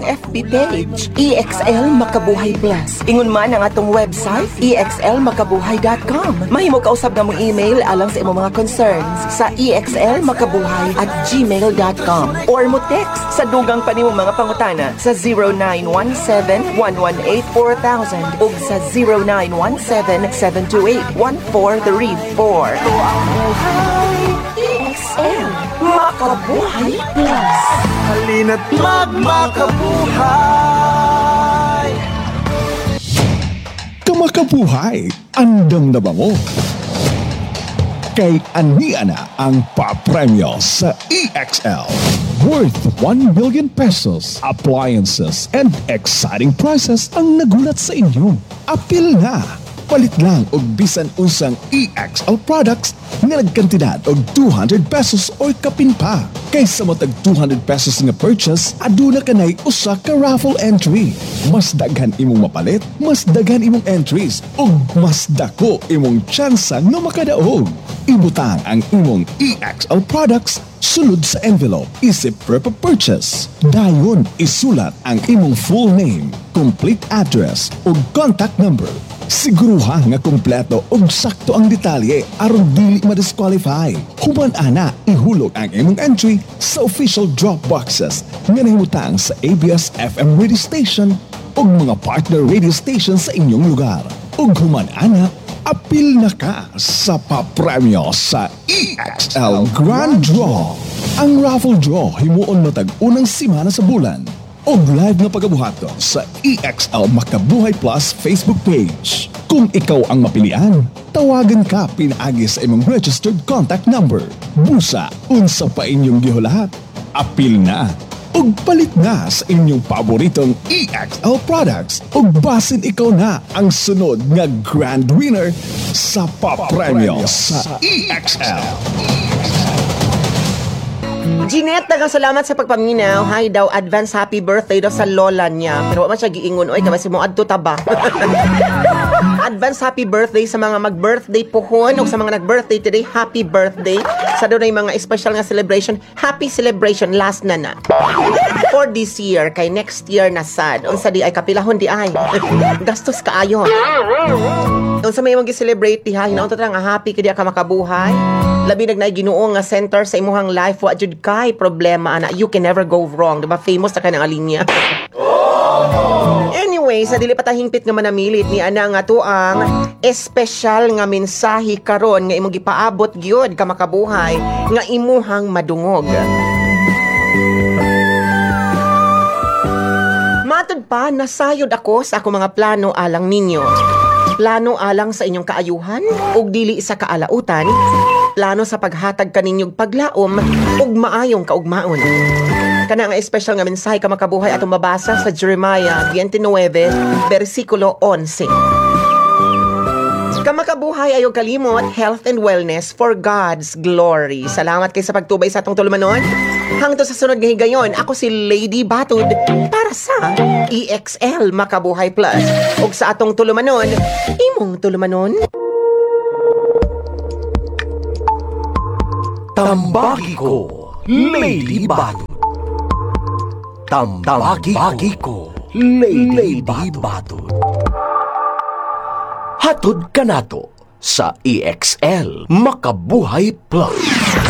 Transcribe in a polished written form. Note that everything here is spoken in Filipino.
FB page, EXL Makabuhay Plus. Ingon man ang atong website, exlmakabuhay.com. Mahimo kausab na mong email alang sa imong mga concerns sa exlmakabuhay@gmail.com or mo text sa dugang pa nimong mga pangutana sa 0917-118-4000 o sa 0917-728-1434. EXL Makabuhay Plus. Halina't magmakabuhay! Kamakabuhay, andam na ba mo? Kay ania na ang papremyo sa EXL. Worth 1 million pesos, appliances, and exciting prizes ang nagulat sa inyo. Apil na! Palit lang og bisan unsang EXL products nga nagkantidad og 200 pesos or kapin pa. Kaysa mo tag 200 pesos nga purchase, aduna kanay usa ka raffle entry. Mas daghan imong mapalit, mas daghan imong entries, ug mas dako imong tsansa nga makadaog. Ibutang ang imong EXL products sulod sa envelope isip per purchase. Dayon isulat ang imong full name, complete address ug contact number. Siguruha nga kumpleto ug sakto ang detalye aron dili ma-disqualify. Human ana ihulog ang imong entry sa official drop boxes nga nahimutang sa ABS-FM radio station ug mga partner radio station sa inyong lugar. Ug human ana apil na ka sa papremyo sa EXL Grand Draw. Ang raffle draw himuon matag unang simana sa bulan. O live na pagabuhaton sa EXL Makabuhay Plus Facebook page. Kung ikaw ang mapilian, tawagan ka pinaagi sa imong registered contact number. Busa, unsa pa inyong gihulahat. Apil na! Ug palit na sa inyong paboritong EXL products. Ug basin ikaw na ang sunod nga grand winner sa papremyo sa EXL. Jeanette, dagang salamat sa pagpaminaw. Hi daw, advance happy birthday daw sa lola niya. Pero wala siya giingon, oy, kabasi mo adto taba. Advance happy birthday sa mga mag-birthday pohon o sa mga nag-birthday today, happy birthday. Sa doon ay mga special nga celebration, happy celebration, last na. For this year, kay next year na sad. Unsa di ay kapilahon di ay. Gastos kaayo. Unsa may mong gi-celebrate di ha, hinaunta nga happy kadi ka makabuhay. Labi nagnaay Ginoo nga center sa imuhang life wa jud kay problema ana, you can never go wrong, diba? Famous na kanang linya. Anyway, sa dili pa ta hingpit nga manamilit ni ana nga to ang espesyal nga mensahe karon nga imong gipaabot gyud ka makabuhay nga imuhang madungog. Matud pa nasayod ako sa akong mga plano alang ninyo. Plano alang sa inyong kaayuhan ug dili sa kaalautan. Plano sa paghatag kaninyong paglaom ug maayong kaugmaon. Kana nga espesyal nga mensahe ka makabuhay atong mabasa sa Jeremiah 29 versikulo 11. Kamakabuhay ayo kalimot, health and wellness for God's glory. Salamat kay sa pagtubay sa atong tulumanon. Hangtod sa sunod nga higayon, ako si Lady Batud para sa EXL Makabuhay Plus. Ug sa atong tulumanon, imong tulumanon. Tambagi ko, Lady Batud. Tambagi ko, Lady Batud. Hatod kanato sa EXL Makabuhay Plus.